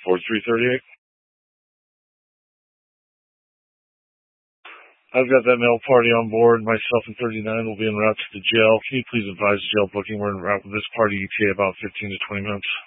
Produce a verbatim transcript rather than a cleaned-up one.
four three three eight. I've got that male party on board. Myself and thirty-nine will be en route to the jail. Can you please advise jail booking? We're en route with this party E T A about fifteen to twenty minutes.